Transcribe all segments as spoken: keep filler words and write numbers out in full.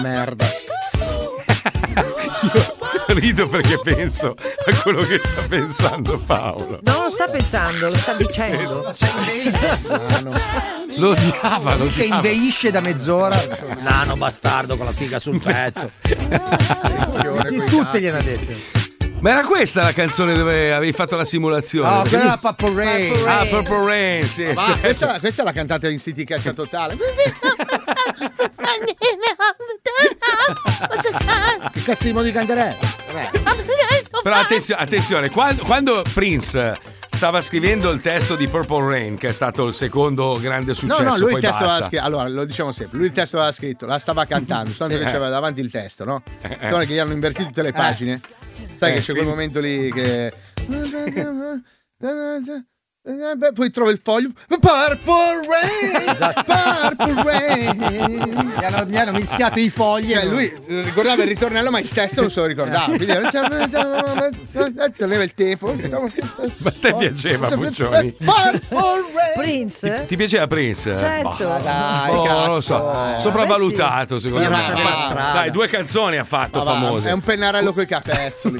merda. Io rido perché penso a quello che sta pensando Paolo. Non lo sta pensando, lo sta dicendo. Lo odiava, lo Che odiava. inveisce da mezz'ora. Nano bastardo con la figa sul petto. Di tutte gliene ha dette. Ma era questa la canzone dove avevi fatto la simulazione? No, quella era Purple Rain. Ah, Purple Rain, sì. Ma questa, questa la cantate in City Cazza totale. Che cazzo di modi canterei? Però attenzione, attenzione, quando, quando Prince stava scrivendo il testo di Purple Rain, che è stato il secondo grande successo, No, no, lui poi il testo basta. l'aveva scritto. Allora, lo diciamo sempre, lui il testo l'aveva scritto, la stava cantando, soltanto Sì. che c'aveva davanti il testo, no? Eh, eh. Allora che gli hanno invertito tutte le pagine. Sai Eh, che c'è quel quindi- momento lì che poi trova il foglio Purple Rain, Esatto. Purple Rain. Mi hanno, mi hanno mischiato i fogli. Cioè, lui ricordava il ritornello, ma il testo non se lo ricordava. Quindi teneva il tempo. Ma a te piaceva, Puccioni? Prince? Ti piaceva Prince? Certo. Bah, dai, oh, cazzo. non lo so, sopravvalutato secondo me. Pirata della strada. Dai, due canzoni ha fatto Ma va, famose. è un pennarello coi capezzoli.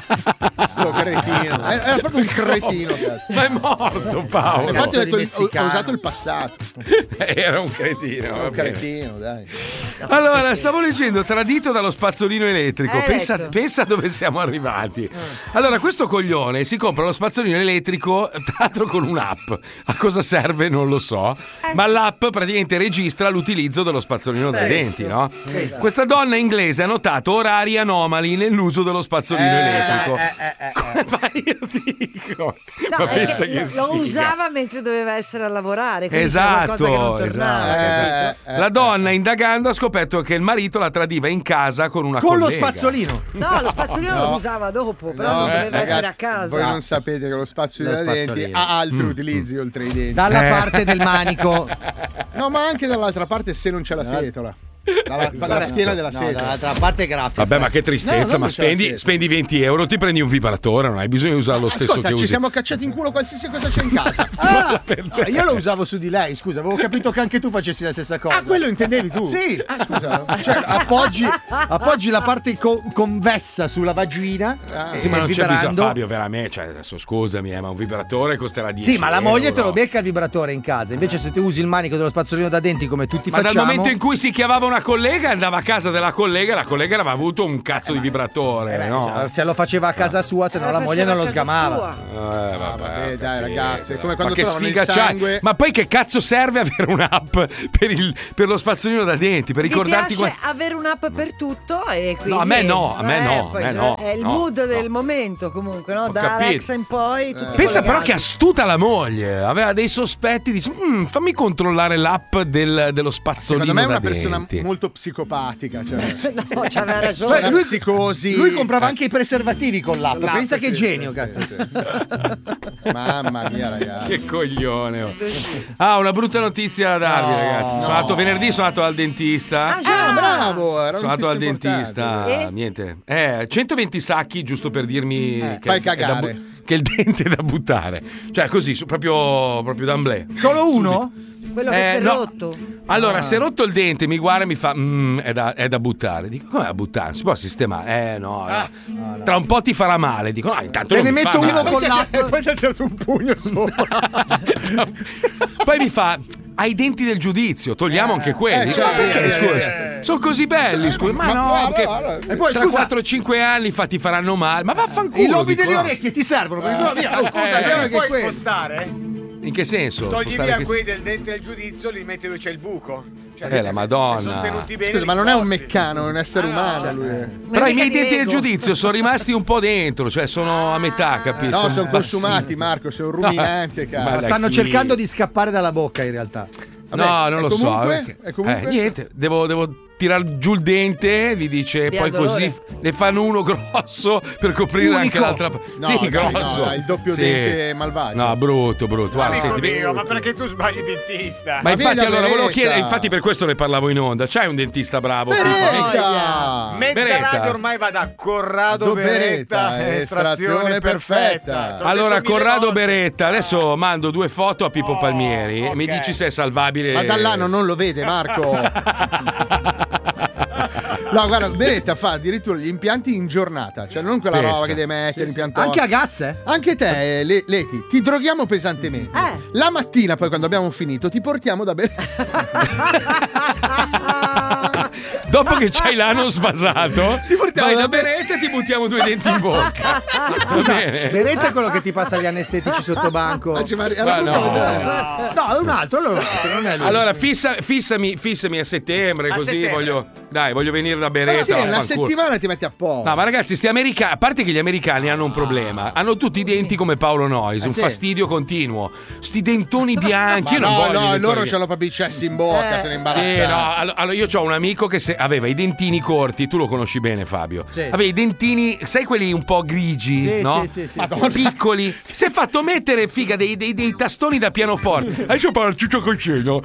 Sto cretino. È, è proprio un cretino, cazzo. Ma è morto Paolo. Infatti ho, detto il- ho- ho messicano. usato il passato. Era un cretino. È va un bene. cretino, dai. Allora, stavo leggendo Tradito dallo spazzolino elettrico. Hai Pensa, letto? pensa dove siamo arrivati. Allora, questo coglione si compra lo spazzolino elettrico, tra l'altro con un'app. A cosa serve non lo so, ma l'app praticamente registra l'utilizzo dello spazzolino da denti, no? Questa donna inglese ha notato orari anomali nell'uso dello spazzolino Eh, elettrico. Eh, eh, eh, eh. Ma io dico, No, ma è pensa che che lo sfiga. usava mentre doveva essere a lavorare, quindi c'era Esatto, qualcosa che non tornava. esatto. capito? Eh, La donna, indagando, ha scoperto che il marito la tradiva in casa con una Con lo collega. spazzolino. No, lo spazzolino No. lo usava dopo, però No, non eh, doveva essere a ragazzi, casa. Voi non sapete che lo spazio Lo da denti spazzolino. ha altri Mm. utilizzi oltre i denti. Dalla Eh. parte del manico. No, ma anche dall'altra parte se non c'è la setola. Dalla, dalla Vabbè, schiena della no, setola. dall'altra parte grafica. Vabbè, ma che No, tristezza, non ma c'è la spendi, seta. spendi venti euro, ti prendi un vibratore, non hai bisogno di usare lo stesso Ascolta, che ci usi. siamo cacciati in culo qualsiasi cosa c'è in casa. Ah, Per te. io lo usavo su di lei, scusa, avevo capito che anche tu facessi la stessa cosa. Ah, quello intendevi tu? Sì. Ah, scusa. Cioè, appoggi, appoggi la parte co- convessa sulla vagina. Ah, e Sì, ma non c'è vibrando. bisogno, Fabio, veramente. Cioè, adesso scusami, eh, ma un vibratore costerà dieci Sì, ma la moglie euro. te lo becca il vibratore in casa. Invece, se tu usi il manico dello spazzolino da denti come tutti Ma dal facciamo. momento in cui si chiamava una collega, andava a casa della collega, la collega aveva avuto un cazzo di vibratore, Eh beh, no? cioè, se lo faceva a casa sua, se no Eh, la moglie faceva non lo a casa sgamava. sua. Eh, vabbè, vabbè, ho dai, capito. ragazzi, è come quando ma che trovano il sfiga c'hai? sangue. Ma poi che cazzo serve avere un'app per, il, per lo spazzolino da denti? Per Mi ricordarti piace qua- avere un'app per tutto e quindi No, a me no, a me eh, no, a poi me cioè, no, è il no, mood no. del momento comunque, no? Ho Da capito. Alexa in poi tutti Pensa però collegati. che astuta la moglie, aveva dei sospetti, dice "Mm, fammi controllare l'app del- dello spazzolino Secondo me è una da persona denti". molto psicopatica. Cioè, No, c'aveva cioè ragione. una psicosi. Lui comprava anche i preservativi con l'app. L'app, Pensa che sì, genio, sì, cazzo. sì, sì. Mamma mia, ragazzi. Che coglione. oh. Ah, una brutta notizia da darvi, No, ragazzi. Sono no. andato venerdì, sono andato al dentista. Ah, già. Ah, bravo. Era Sono andato al notizia dentista, importante. E? niente. Eh, centoventi sacchi giusto per dirmi che, Fai è da cagare. bu- che il dente è da buttare. Cioè, così, su- proprio, proprio d'amblè. Solo uno? Quello che Eh, si è no. rotto. Allora, si è rotto il dente, mi guarda e mi fa: "Mm, è, da, è da buttare". Dico: come da buttare? Non si può sistemare? Eh, no. no. Tra un po' ti farà male. Dico: no, intanto Te non ne mi metto fa uno male. con l'app. E poi ti ha tirato un pugno sopra. Poi mi fa: hai i denti del giudizio, togliamo anche quelli. eh, Dico, ma cioè, perché? eh, scusa, eh, sono così belli. Scusa, ma, ma no, guarda, perché guarda. E poi, tra scusa- quattro cinque anni fa ti faranno male. Ma vaffanculo. I lobi dico, delle no. orecchie ti servono perché sennò via. Ma scusa, Eh, non eh, li puoi quello. spostare? In che senso? Togli Spostare via che- quei del dente del giudizio, li metti dove c'è il buco. Cioè, Eh, la se- se- Madonna. Se sono tenuti bene, Scusa, li ma non è un sposti. meccano, è un essere Ah, no, umano. cioè, Lui. Però i mica miei di denti del Lego. giudizio sono rimasti un po' dentro, cioè sono a metà, capito? No, sono bassi. consumati, Marco. Sei un ruminante, Ma cazzo. da Stanno chi? cercando di scappare dalla bocca in realtà. No, Vabbè, non e lo comunque- so. perché- e comunque- Eh, niente, devo, devo tirare giù il dente, vi dice, Via poi il dolore. così ne fanno uno grosso per coprire anche Unico. l'altra. No, sì, dai, grosso. no, il doppio Sì. dente malvagio. No, brutto, brutto. Guarda, Amico senti, mio, ma perché tu sbagli il dentista? ma Ma infatti vieni da allora volevo Beretta. chiedere, infatti per questo ne parlavo in onda. C'hai un dentista bravo? Beretta! Mezza Beretta. radio ormai va da Corrado Do Beretta, Beretta, estrazione estrazione perfetta. perfetta. Te l'ho Allora, detto mille Corrado volte. Beretta, adesso mando due foto a Pippo Oh, Palmieri e mi ok. dici se è salvabile. Ma dall'anno non lo vede, Marco. No, guarda, Benetta fa addirittura gli impianti in giornata, cioè non quella Pensa. roba che devi mettere, l'impianto. Anche a gas, eh? Anche te, eh, Le- Leti, ti droghiamo pesantemente. Eh. La mattina, poi, quando abbiamo finito, ti portiamo da bere. Dopo che c'hai l'ano svasato, Ti portiamo vai da da be- Beretta e ti buttiamo due denti in bocca. Va Scusa, bene? Beretta è quello che ti passa gli anestetici sotto banco. Ah, ci va- Ma alla no. puntata- No, è un altro, allora non è lui. Allora, fissa- fissami, fissami a settembre, A così settembre. voglio. Dai, voglio venire da Ma Beretta. sì, una vaffanculo. settimana ti metti a posto. No, ma ragazzi, sti americani, a parte che gli americani hanno un problema, hanno tutti i denti come Paolo Noyes, Eh, un sì. fastidio continuo. Sti dentoni bianchi, io non no, voglio i no, dentoni loro bianchi. c'hanno proprio i cessi in bocca, Eh. sono imbarazzati. Sì, no, allo- allora io ho un amico che se- aveva i dentini corti, tu lo conosci bene Fabio. Sì. Aveva i dentini, sai quelli un po' grigi, Sì, no? sì, sì, sì, Madonna, piccoli. Si è fatto mettere figa dei, dei- dei tastoni da pianoforte. Adesso parla tutto col cielo.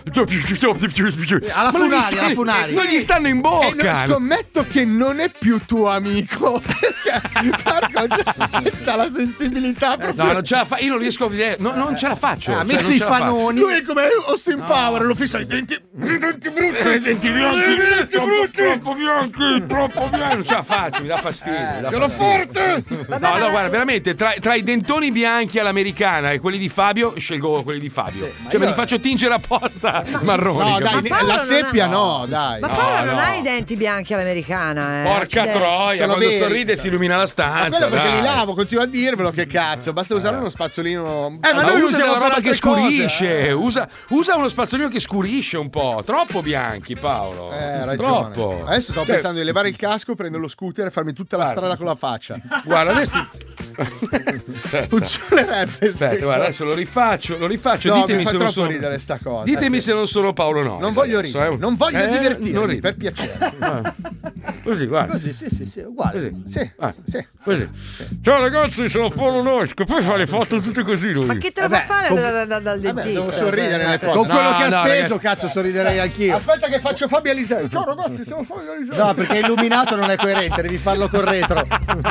Alla Ma non gli funaria, sta- alla funaria. Non gli stanno in E bocca. non scommetto che non è più tuo amico. Perché Marco c'ha, c'ha la sensibilità proprio. No, non ce la fa, io non riesco a vedere, no, non ce la faccio. Ha cioè, messo non i ce la faccio. fanoni. Lui è come Austin Power, lo fissa i denti. I denti brutti. I denti bianchi, troppo, troppo bianchi, troppo bianchi. Non ce la faccio, mi dà fastidio. mi dà Ce l'ho fastidio. forte. No, no, guarda, veramente, tra, tra i dentoni bianchi all'americana e quelli di Fabio, scelgo quelli di Fabio. cioè, me li faccio tingere apposta marroni. No, capito? dai, Paolo la non seppia ha- no, dai. Ma Paolo No, non no. ha i denti bianchi all'americana, eh. Porca Accidenti. troia, Sono quando veri. sorride si illumina la Ma stanza. quello perché dai. li lavo, continuo a dirvelo che cazzo, basta usare uno spazzolino. Eh, Ma, noi usa usiamo della per roba altre che cose. scurisce. Usa, usa uno spazzolino che scurisce un po'. Troppo bianchi, Paolo. Eh, hai ragione. Troppo. Adesso sto Cioè, pensando di levare il casco, prendere lo scooter e farmi tutta la strada con la faccia. Guarda, adesso. Aspetta. Funzionerebbe. Aspetta, guarda, adesso lo rifaccio, lo rifaccio. No, Ditemi mi fa se non troppo sono. ridere sta cosa. Ditemi Eh, sì. se non sono Paolo no. Non voglio adesso, ridere, eh. non voglio Eh, divertirmi, non ridi. per piacere. Così, guarda. Così, sì, sì, sì, uguale. Così. Sì, Ah, sì. Così. Ciao ragazzi, sono Paolo Noyes, che poi fa le foto tutte così lui. Ma che te lo Vabbè, fa fare con- da- da- da- dal Vabbè, dentista? devo sorridere nelle foto. Con quello No, che ha no, speso, ragazzi. cazzo, sorriderei anch'io. Aspetta che faccio Fabio Alisei. Ciao ragazzi, siamo Fabio Alisei. No, perché illuminato non è coerente, devi farlo col retro.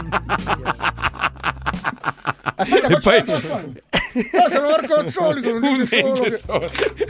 Aspetta, E faccio poi- Marco Azzoli. No, sono Marco Azzoli con un Un dito solo. dente che- solo.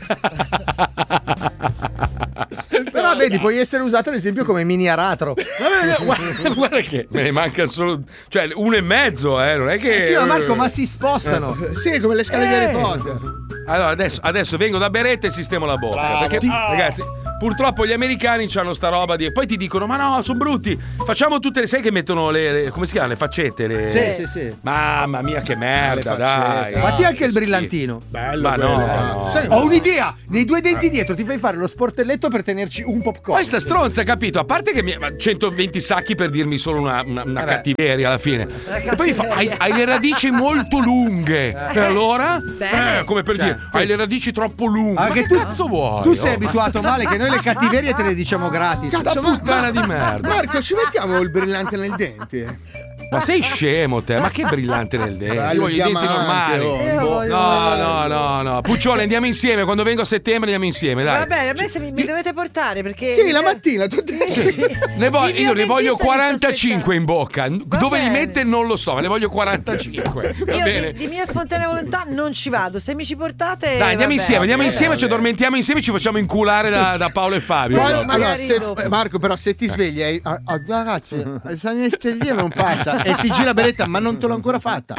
Però vedi, puoi essere usato ad esempio come mini aratro. Vabbè, no, guarda, guarda che me ne manca solo. Cioè, uno e mezzo, eh. Non è che. Eh sì, ma Marco, ma si spostano. Sì, come le scale di Harry Potter. Allora, adesso, adesso vengo da Beretta e sistemo la bocca. Bravo. Perché, Ti- ragazzi, purtroppo gli americani hanno sta roba di. Poi ti dicono: ma no, sono brutti. Facciamo tutte le. Sai che mettono le. le- come si chiama? Le faccette? Le... Sì, sì, sì. Mamma mia, che merda, Le dai. faccette. Fatti Ah, anche che il schifo. brillantino. Bello, Ma quello, no, cazzo. no. Sai- Ho un'idea! Nei due denti dietro ti fai fare lo sportelletto per tenerci un popcorn. Poi sta stronza, capito? A parte che mi ma centoventi sacchi per dirmi solo una, una, una Vabbè. cattiveria alla fine. E poi mi fa: hai, hai le radici molto lunghe. E allora? Bene. Eh, come per Cioè, dire, hai le radici troppo lunghe. Anche Ma tu- che cazzo vuoi? Tu sei oh? abituato male che noi le cattiverie te le diciamo gratis. Cazzo, ma- puttana di merda. Marco, ci mettiamo il brillante nel dente? Ma sei scemo te? Ma che brillante nel dente? Bello Io voglio i denti diamante, normali. oh. Io voglio- No, no, no, no. Puccione, andiamo insieme. Quando vengo a settembre andiamo insieme, dai. Va bene, a me se mi, mi dovete portare perché. Sì, la mattina tutti. Ne voglio- Il mio io ne voglio dentista mi sta quarantacinque in bocca. Dove li bene. mette non lo so, ma ne voglio quarantacinque. Va Io bene. di, di mia spontanea volontà non ci vado. Se mi ci portate. Dai, andiamo vabbè, insieme, andiamo vabbè, insieme, ci vabbè. addormentiamo insieme, ci facciamo inculare da, da Paolo e Fabio. Poi- allora. allora, magari se- dopo. Marco, però, se ti svegli, e- ah, ah, ragazzi, l'anestesia non passa e si gira Beretta, ma non te l'ho ancora fatta.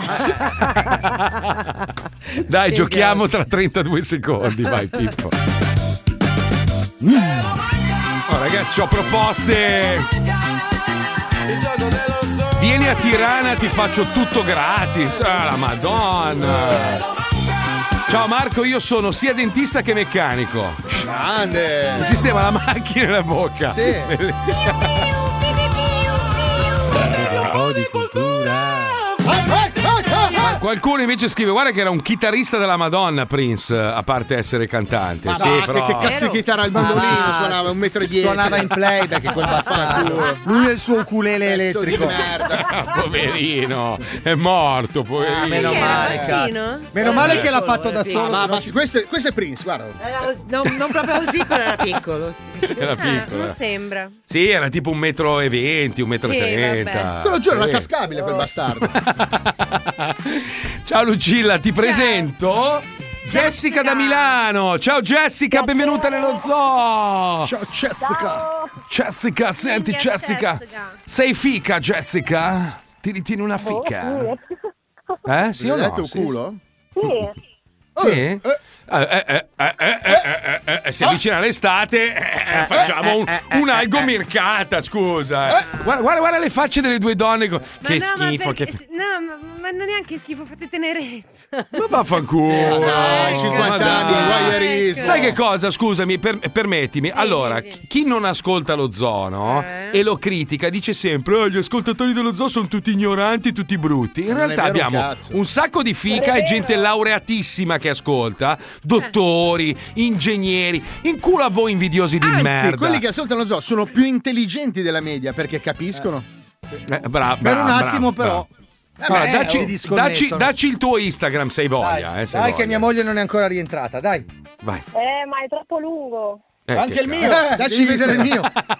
Dai, giochiamo tra trentadue secondi, vai Pippo. Oh, ragazzi, ho proposte. Vieni a Tirana, ti faccio tutto gratis. Ah, la Madonna. Ciao Marco, io sono sia dentista che meccanico. Grande. Mi sistema la macchina nella bocca. Sì. po' di cultura. Vai, vai, vai, vai, vai. Qualcuno invece scrive: guarda che era un chitarrista della Madonna, Prince, a parte essere cantante. Ma sì, va, però. che, che cazzo di chitarra al mandolino? Ah, suonava un metro e dieci. Suonava in playback quel bastardo. Lui e il suo ukulele Pezzo di elettrico. merda. Ah, poverino, è morto, poverino. Ah, meno Che era male, bassino? cazzo. Meno male che l'ha solo, fatto da era solo. Ma, se no ma ci- questo, è, questo è Prince, guarda. Era- non, non proprio così, però era piccolo. Sì. Era Ah, piccolo. non sembra. Sì, era tipo un metro e venti, un metro e Sì, trenta. Te lo giuro, era Sì. tascabile quel bastardo. Ciao Lucilla, ti presento Jessica da Milano. Ciao Jessica, benvenuta nello zoo. Ciao Jessica. Jessica, senti Minchia, Jessica. Jessica. Sei fica, Jessica? Ti ritieni una fica? Eh, sì o Hai no? detto Sì. culo? Sì. Sì? Eh, eh, eh, eh, eh, eh, eh, si avvicina l'estate, eh, facciamo un, un'algo mircata, scusa. Guarda, guarda, guarda le facce delle due donne. co- Ma Che no, schifo. ma Che... perché- no, ma, ma non neanche schifo, fate tenerezza. Ma vaffanculo. Dai, cinquanta Ma anni, dai. voyeurismo. Sai che cosa? Scusami, per- permettimi. Allora, sì, sì. chi non ascolta lo zoo, no? Eh. E lo critica, dice sempre: "Oh, gli ascoltatori dello zoo sono tutti ignoranti, tutti brutti". In Non è realtà vero un abbiamo cazzo. un sacco di fica e gente laureatissima che ascolta, dottori, ingegneri. In culo a voi invidiosi di Anzi, merda. quelli che ascoltano lo zoo sono più intelligenti della media perché capiscono. Eh, bra- Per bra- un attimo, bra- però. bra- Allora, Eh, dacci, si disconnettono. dacci- dacci il tuo Instagram se hai voglia. Dai, eh, se dai hai che mia voglia. moglie non è ancora rientrata, dai. Vai. Eh, ma è troppo lungo. Eh, Anche che il cazzo. mio, Eh, dacci devi vedere il mio.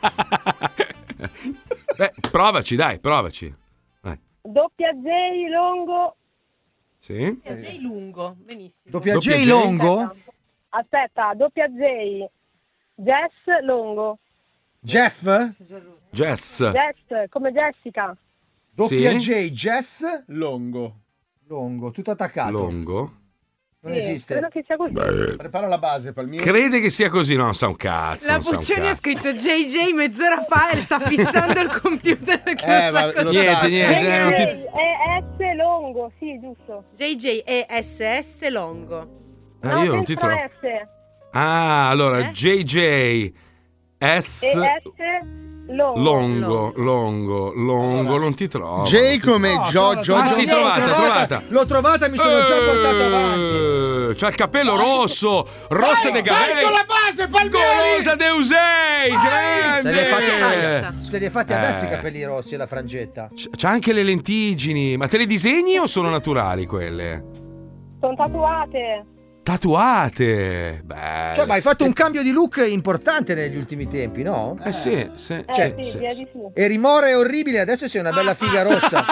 Beh, provaci, dai, provaci. Vai. Doppia J lungo. Sì? J lungo, benissimo. Doppia Doppia J J? Longo? Aspetta, doppia J. Jess lungo. Jeff? Jess. Jess, come Jessica. Doppia Sì? J Jess Longo. Longo, tutto attaccato. Longo. Non Sì, esiste. Credo che sia così. Prepara la base, Palmiro. Crede che sia così, no, non sa un cazzo. La non sa un Puccioni ha cazzo. scritto J J mezz'ora fa e sta fissando il computer perché Eh, non sa ma cosa. lo Niente, sa. niente. eh, non ti- E S lungo, sì, giusto. J J E S S Longo. eh, No, io non ti senza trovo. S. Ah, allora, Eh? J J S E S lungo. Longo, longo, longo, non ti trovo. J come No, Giorgio. Ah, sì, l'ho trovata, trovata. L'ho trovata e mi sono già portato avanti. Eh, C'ha il capello rosso, rossa de Vai con la Gavelli, base, Palmieri! golosa de Usei, Se li è fatti grande. adesso, se li è fatti adesso Eh. i capelli rossi e la frangetta. C- C'ha anche le lentiggini, ma te le disegni o sono naturali quelle? Sono tatuate. Tatuate. Belle. Cioè, ma hai fatto un cambio di look importante negli ultimi tempi, no? Eh sì, sì, Eh sì, sì, sì. direi di sì. Eri more e orribile, adesso sei una bella figa rossa.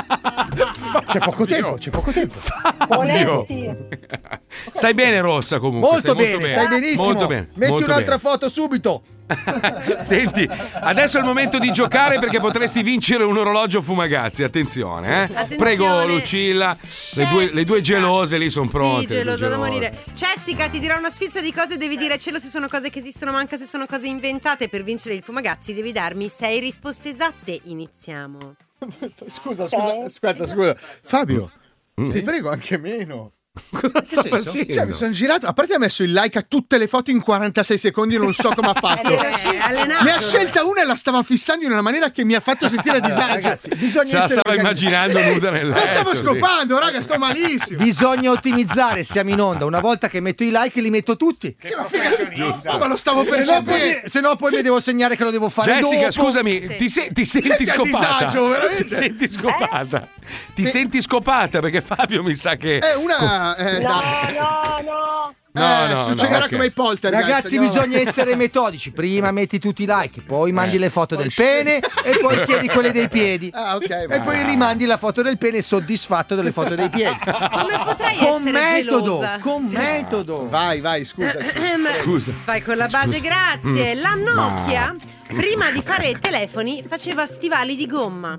C'è poco tempo, c'è poco tempo. Onesti. Stai bene, Rossa, comunque. Molto stai bene, stai benissimo. Molto bene. Metti molto un'altra bene. foto subito. Senti, adesso è il momento di giocare perché potresti vincere un orologio Fumagazzi. Attenzione, eh. Attenzione. Prego, Lucilla. Le due, le due gelose lì sono pronte. Sì, le due gelosa da gelose. morire. Jessica ti dirà una sfilza di cose, devi dire cielo se sono cose che esistono, manca se sono cose inventate. Per vincere il Fumagazzi devi darmi sei risposte esatte. Iniziamo. Scusa, scusa, aspetta, scusa. Fabio, Mm. ti prego anche meno. Cosa sta senso? facendo? Cioè, mi sono girato, a parte ha messo il like a tutte le foto in quarantasei secondi, non so come ha fatto. È allenato. Ne ha scelta una e la stava fissando in una maniera che mi ha fatto sentire a disagio. Ragazzi, bisogna Se la essere stava organizzati. immaginando nuda nel letto. La stavo sì. scopando, raga, sto malissimo. Bisogna ottimizzare, siamo in onda. Una volta che metto i like li metto tutti. Sì, ma figa, ma lo stavo Se no, poi, percependo. mi- se no poi mi devo segnare che lo devo fare Jessica, dopo. scusami, Sì. ti, se- ti senti Senti a scopata? disagio, veramente? Ti senti scopata? Ti senti scopata perché Fabio mi sa che. È una... eh, No, dai. no, no. No, Eh, no, succederà no, ok. come i poltergeist. Ragazzi, andiamo bisogna essere metodici. Prima metti tutti i like, poi mandi le foto del pene e poi chiedi quelle dei piedi. Ah, ok, E vai. poi rimandi la foto del pene soddisfatto delle foto dei piedi. Come potrei Con essere metodo, gelosa? con metodo. Vai, vai, scusa. Ehm, Scusa. Vai con la base, grazie. La Nokia, prima di fare telefoni, faceva stivali di gomma.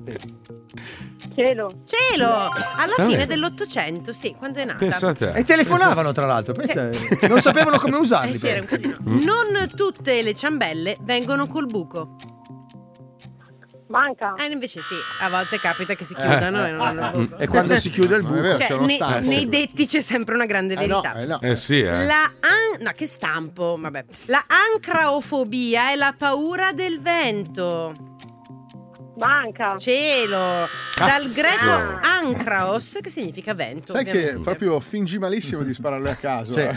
Cielo. Cielo! Alla Ah, fine beh. dell'Ottocento, sì, quando è nata. Pensa a te. E telefonavano tra l'altro, pensa- non sapevano come usarli. Eh sì, era un però. casino. Non tutte le ciambelle vengono col buco. Manca. Eh, invece sì, a volte capita che si chiudano e non hanno il buco. E quando si chiude il Non è buco. vero, Cioè, c'è uno nei, stampo. nei detti c'è sempre una grande Eh no, verità. eh no. Eh sì, eh. La an- no, che stampo, vabbè. La ancraofobia è la paura del vento. Manca. Cielo. Dal Cazzo. greco ancraos, che significa vento. Sai che ovviamente. proprio fingi malissimo di spararle a caso. Sì. eh.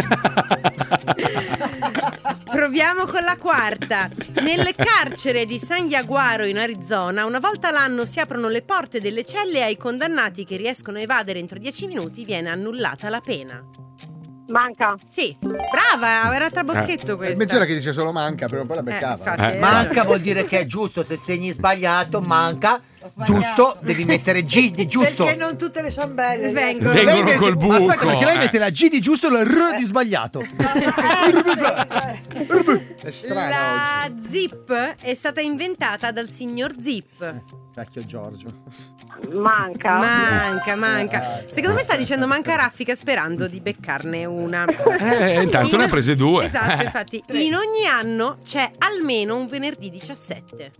Proviamo con la quarta. Nel carcere di San Jaguaro in Arizona, una volta l'anno si aprono le porte delle celle e ai condannati che riescono a evadere entro dieci minuti viene annullata la pena. Manca. Sì, brava, era trabocchetto È questa. mezz'ora che dice solo manca, prima o poi la beccava. infatti. Eh. Manca vuol dire che è giusto, se segni sbagliato, manca. Giusto, devi mettere G di giusto. Perché non tutte le ciambelle vengono. Vengono Lei mette- col ma aspetta, buco, perché lei eh. mette la G di giusto e la R di sbagliato. È strano La oggi. zip è stata inventata dal signor Zip. Vecchio Giorgio. Manca. Manca, manca. Secondo me sta dicendo manca raffica sperando di beccarne una. Eh, intanto ne ha prese due. Esatto, infatti. In ogni anno c'è almeno un venerdì diciassette.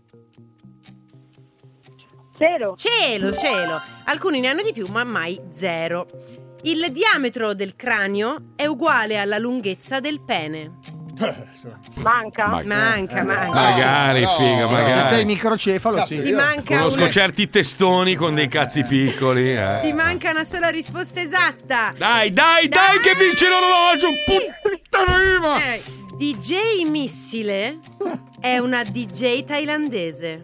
Zero. Cielo, cielo. Alcuni ne hanno di più, ma mai zero. Il diametro del cranio è uguale alla lunghezza del pene. Manca. Ma- Manca, manca. Magari, No, figa, se magari. Se sei microcefalo, Cazzo, sì. Ti io- manca, Conosco una, certi testoni con dei cazzi piccoli. eh. ti manca una sola risposta esatta. Dai, dai, dai, che vince l'orologio! Puttana viva! Eh, D J Missile è una D J thailandese.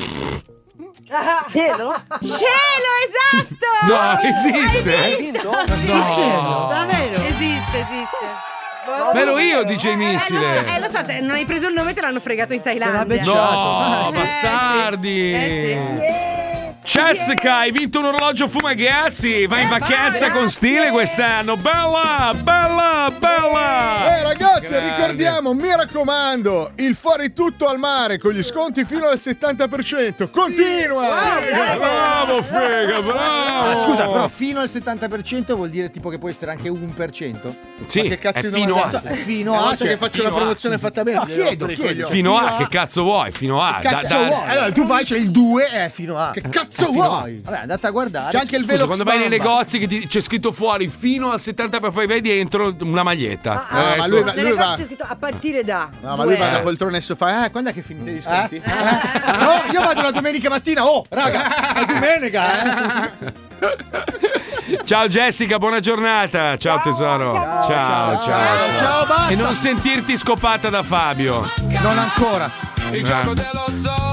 Cielo. Cielo, esatto! No, esiste? Hai Hai vinto? vinto? Sì. No. Davvero? Esiste, esiste. Ma ero io D J Eh, lo so, Missile. eh, lo so, te non hai preso il nome, te l'hanno fregato in Te l'ha Thailandia. becciato. No, Eh, bastardi. Eh, Cesca, hai vinto un orologio Fumagazzi. Vai in vacanza con stile quest'anno. Bella, bella, bella. Eh ragazzi, Grande. ricordiamo, mi raccomando, il fuori tutto al mare con gli sconti fino al settanta per cento. Continua! Bravo, frega, bravo. Ah, scusa, però fino al settanta per cento vuol dire tipo che può essere anche un per cento? Sì, Ma che cazzo è di fino domanda a. è? È fino Una a, volta cioè, che faccio fino la a. promozione fatta bene. No, ti devo chiedo, rompere i chiedo. coglioni. Fino a, Fino a- che cazzo vuoi? Fino a. Che cazzo vuoi? Allora tu vai, c'è il due e è fino a. Che cazzo Fino a. vuoi? Vabbè, andate a guardare. C'è anche il Scusa, velo quando vai nei Xbamba. negozi che ti- c'è scritto fuori fino al settanta per cento, poi vai dentro una maglietta. Ah, Eh, ma so- lui va- Nel negozio c'è scritto a partire da. No, ma due lui va da euro. poltrone e sofà. Ah, quando è che finite gli Eh? sconti? Eh? No, io vado la domenica mattina. Oh, raga, è domenica, eh. Ciao Jessica, buona giornata. Ciao tesoro. Ciao, ciao. Ciao, ciao, basta. E non sentirti scopata da Fabio. Non ancora. Il gioco dello zoo.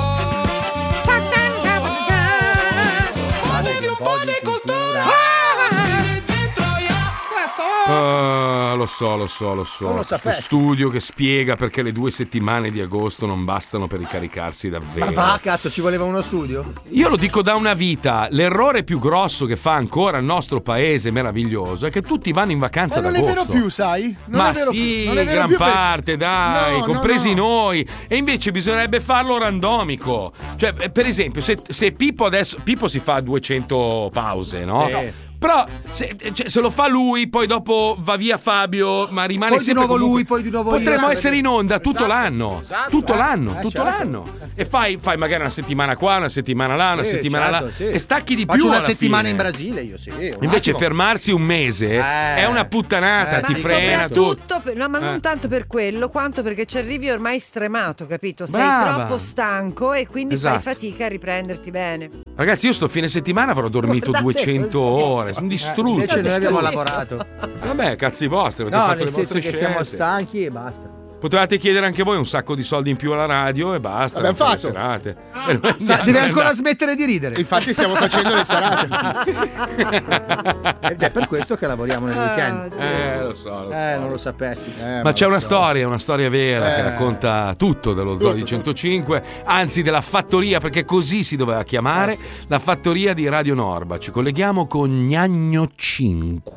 Muovimi un po' di cultura. Ah, lo so, lo so, lo so. Non lo Questo sapete. studio che spiega perché le due settimane di agosto non bastano per ricaricarsi davvero. Ma va, cazzo, ci voleva uno studio? Io lo dico da una vita, l'errore più grosso che fa ancora il nostro paese meraviglioso è che tutti vanno in vacanza Ma ad non è agosto. vero più, sai? Non Ma è vero sì, più. Non è vero gran più per- parte, dai, No, no, compresi no. noi. E invece bisognerebbe farlo randomico. Cioè, eh, per esempio, se, se Pippo adesso Pippo si fa duecento pause, no? Eh. Però se, cioè, se lo fa lui, poi dopo va via Fabio, ma rimane Poi di sempre nuovo comunque- lui, poi di nuovo io. Potremmo essere in onda tutto Esatto, l'anno. esatto, tutto eh, l'anno, eh, tutto certo. l'anno. E fai, fai magari una settimana qua, una settimana là, una Sì, settimana certo, là. sì. E stacchi di Faccio più una alla settimana fine. in Brasile, io sì. un Invece attimo. fermarsi un mese Eh. è una puttanata, Eh, ti sì. frena tutto. Soprattutto, per- no, ma non Eh. tanto per quello, quanto perché ci arrivi ormai stremato, capito? Sei Brava. troppo stanco e quindi Esatto. fai fatica a riprenderti bene. Ragazzi, io sto fine settimana avrò dormito Guardate duecento così. ore, sono distrutto. Invece noi abbiamo Distrutto. lavorato. Vabbè, cazzi vostri, avete No, fatto nel le senso vostre che siamo scelte. stanchi e basta. Potevate chiedere anche voi un sacco di soldi in più alla radio e basta. L'abbiamo fare le fatto. serate. E noi Sa- andiamo- deve ancora smettere di ridere. Infatti stiamo facendo le serate. Ed è per questo che lavoriamo nel weekend. Eh, lo so, lo so. Eh, non lo sapessi. Eh, Ma c'è lo una so. storia, una storia vera che Eh. racconta tutto dello Zoo di centocinque, anzi della fattoria, perché così si doveva chiamare, la fattoria di Radio Norba. Ci colleghiamo con Gnagno cinque.